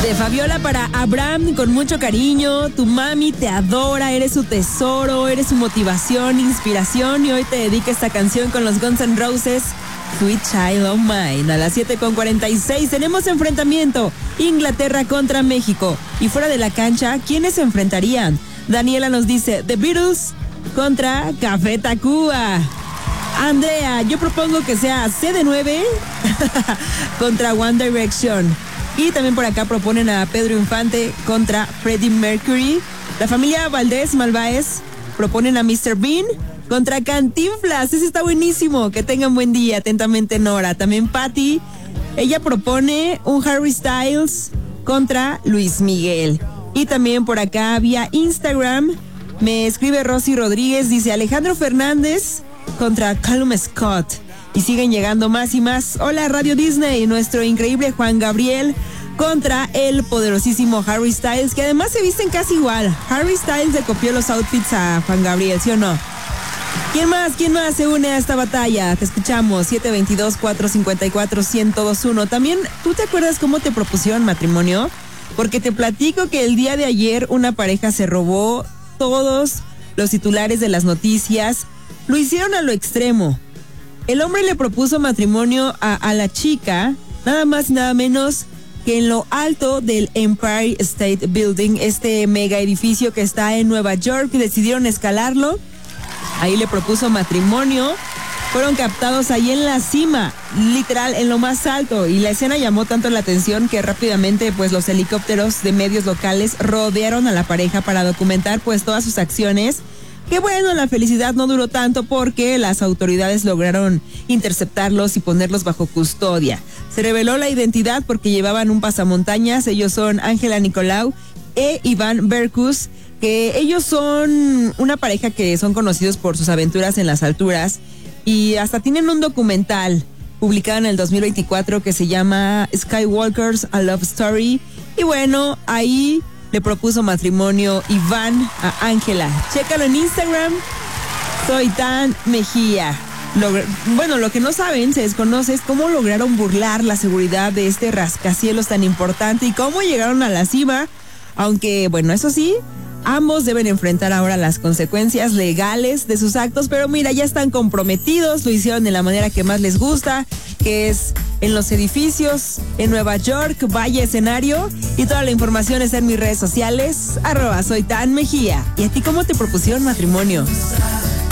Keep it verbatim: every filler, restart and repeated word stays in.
De Fabiola para Abraham, con mucho cariño. Tu mami te adora, eres su tesoro, eres su motivación, inspiración. Y hoy te dedica esta canción con los Guns N' Roses, Sweet Child of Mine. A las siete con cuarenta y seis tenemos enfrentamiento. Inglaterra contra México. Y fuera de la cancha, ¿quiénes se enfrentarían? Daniela nos dice The Beatles contra Café Tacuba. Andrea, yo propongo que sea C D nueve contra One Direction. Y también por acá proponen a Pedro Infante contra Freddie Mercury. La familia Valdés Malváez proponen a mister Bean contra Cantinflas. Ese está buenísimo. Que tengan buen día. Atentamente, Nora. También Patty, ella propone un Harry Styles contra Luis Miguel. Y también por acá vía Instagram me escribe Rosy Rodríguez. Dice Alejandro Fernández contra Callum Scott. Y siguen llegando más y más. Hola Radio Disney, nuestro increíble Juan Gabriel contra el poderosísimo Harry Styles, que además se visten casi igual. Harry Styles le copió los outfits a Juan Gabriel, ¿sí o no? ¿Quién más? ¿Quién más se une a esta batalla? Te escuchamos, siete dos dos, cuatro cinco cuatro, uno cero dos uno. También, ¿tú te acuerdas cómo te propusieron matrimonio? Porque te platico que el día de ayer una pareja se robó todos los titulares de las noticias. Lo hicieron a lo extremo. El hombre le propuso matrimonio a, a la chica, nada más y nada menos que en lo alto del Empire State Building, este mega edificio que está en Nueva York. Decidieron escalarlo, ahí le propuso matrimonio, fueron captados ahí en la cima, literal en lo más alto, y la escena llamó tanto la atención que rápidamente pues los helicópteros de medios locales rodearon a la pareja para documentar pues todas sus acciones. Que bueno, la felicidad no duró tanto porque las autoridades lograron interceptarlos y ponerlos bajo custodia. Se reveló la identidad porque llevaban un pasamontañas. Ellos son Ángela Nicolau e Iván Berkus, que ellos son una pareja que son conocidos por sus aventuras en las alturas y hasta tienen un documental publicado en el dos mil veinticuatro que se llama Skywalkers, A Love Story. Y bueno, ahí le propuso matrimonio Iván a Ángela. Chécalo en Instagram. Soy Tan Mejía. Logr- bueno, lo que no saben, se desconoce, es cómo lograron burlar la seguridad de este rascacielos tan importante y cómo llegaron a la cima. Aunque, bueno, eso sí, ambos deben enfrentar ahora las consecuencias legales de sus actos, pero mira, ya están comprometidos, lo hicieron de la manera que más les gusta, que es en los edificios, en Nueva York, vaya escenario, y toda la información está en mis redes sociales, arroba soy Tan Mejía. ¿Y a ti cómo te propusieron matrimonio?